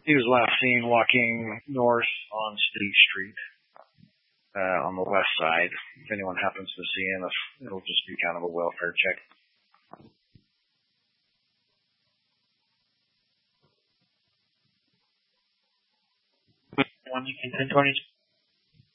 He was last seen walking north on City Street, on the west side. If anyone happens to see him, it'll just be kind of a welfare check. When you can 1020